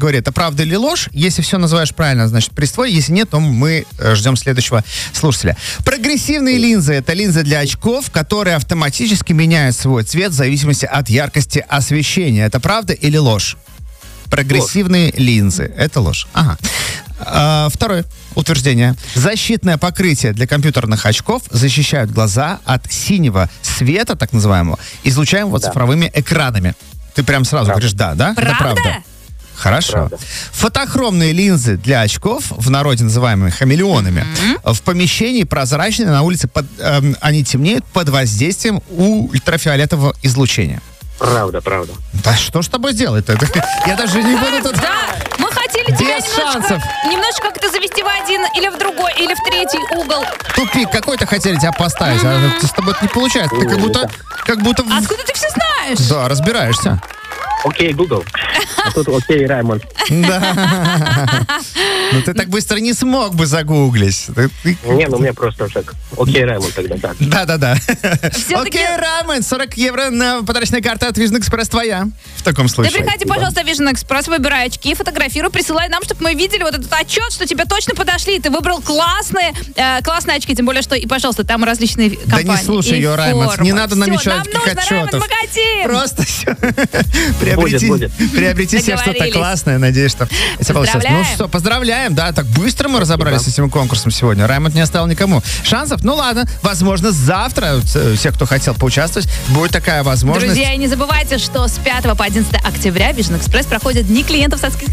говори, это правда или ложь. Если все называешь правильно, значит приз твой. Если нет, то мы ждем следующего слушателя. Прогрессивные линзы — это линзы для очков, которые автоматически меняют свой цвет в зависимости от яркости освещения. Это правда или ложь? Прогрессивные линзы. Это ложь. Ага. Второе утверждение. Защитное покрытие для компьютерных очков защищают глаза от синего света, так называемого, излучаемого цифровыми экранами. Ты прям сразу говоришь «да». Правда? Это правда. Хорошо. Правда. Фотохромные линзы для очков, в народе называемые хамелеонами, в помещении прозрачные, на улице они темнеют под воздействием ультрафиолетового излучения. Правда. Да что ж с тобой делать-то? Я даже не буду тут... Да, мы хотели тебя Без шансов. немножко как-то завести в один или в другой, или в третий угол. Тупик какой-то хотели тебя поставить, а с тобой это не получается. Ты как будто... Откуда ты все знаешь? Да, разбираешься. Окей, Google. А тут окей, Раймонд. Да. Ну ты так быстро не смог бы загуглить. Не, ну у меня просто так. Окей, Раймонд тогда так. Да. Всё-таки- Окей, Рамен, 40 евро на подарочная карта от Vision Express твоя. В таком Ты случае. приходи, пожалуйста, в Vision Express, выбирай очки, фотографируй, присылай нам, чтобы мы видели вот этот отчет, что тебе точно подошли. Ты выбрал классные очки, тем более, что, и, пожалуйста, там различные Да компании. не слушай и ее, Раймонд, формы. не надо нам Всё, ничего нам никаких нужно, Раймонд, отчетов. магазин. Просто все. Будет. Приобрети себе что-то Договорились. классное, надеюсь, что это получится. Ну Поздравляем. что, поздравляем, да, так быстро мы разобрались с этим конкурсом сегодня. Раймонд не оставил никому шансов. Ну ладно, возможно, завтра все, кто хотел поучаствовать, будет такая возможность. Друзья, и не забывайте, что с 5 по 11 октября Vision Express проходят дни клиентов со скидкой